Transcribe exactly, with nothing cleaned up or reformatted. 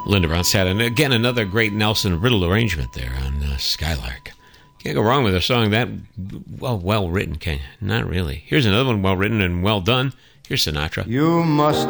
Linda Ronstadt. And again, another great Nelson Riddle arrangement there on uh, Skylark. Can't go wrong with a song that well well written, can you? Not really. Here's another one well written and well done. Here's Sinatra. You must